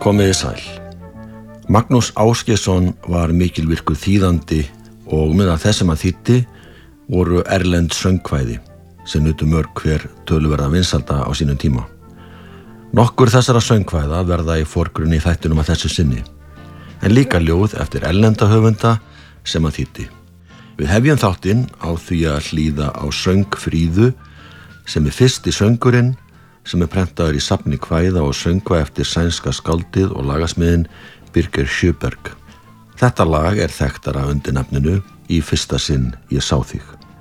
Komiði sæl. Magnús Ásgeirsson var mikilvirkur þýðandi og meðal þess sem hann þýddi voru erlend söngkvæði sem nutu mörg hver töluverða vinsælda á sínum tíma. Nokkur þessara söngkvæða verða í forgrunni í þættinum að þessu sinni, en líka ljóð eftir erlenda höfunda sem hann þýddi. Við hefjum þáttinn á því að hlýða á söng Fríðu sem er fyrsti söngurinn sem er prentaður í safni kvæða og söngva eftir sænska skáldið og lagasmiðinn Birger Sjöberg. Þetta lag er þekktara undir nafninu Í fyrsta sinn ég sá þig.